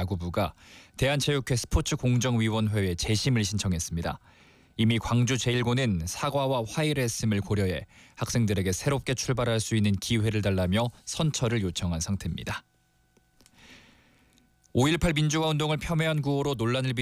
야구부가 대한체육회 스포츠공정위원회에 재심을 신청했습니다. 이미 광주 제1고는 사과와 화해를 했음을 고려해 학생들에게 새롭게 출발할 수 있는 기회를 달라며 선처를 요청한 상태입니다. 5.18 민주화 운동을 폄훼한 구호로 논란을